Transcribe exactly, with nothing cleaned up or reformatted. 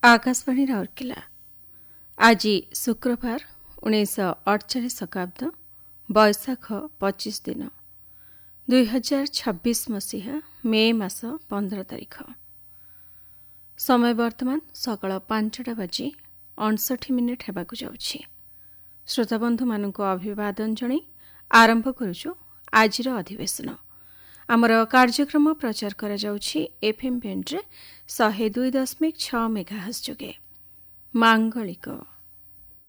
आकाशवाणी राउरकेला आज शुक्रवार उन्नीस अड़चाश शताब्द बैशाख पच्चीस दिन दुई हजार छब्बीस मसीहा मे मास पंद्रह तारीख समय वर्तमान सकाळ पांचटा बाजी अणसठ मिनिट हेबाकु जाउछि। श्रोताबंधु मानक अभिवादन जणै आरंभ करुछु आजिर अधिवेशन। आमर कार्यक्रम प्रचार करा जाउछि एफएम बैंड रे सौ दुई दशमिक छह मेगाहर्ट्ज जोगे। मांगलिक